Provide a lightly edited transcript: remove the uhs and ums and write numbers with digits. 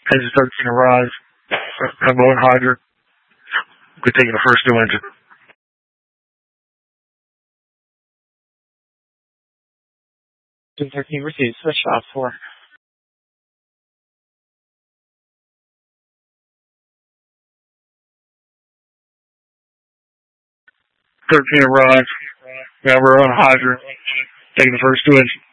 Engine 13 arrive. Bravo and Hydra. We're taking the first new engine. 13 received. Switch off 4. Arrive. Bravo and Hydra. Taking the first new engine.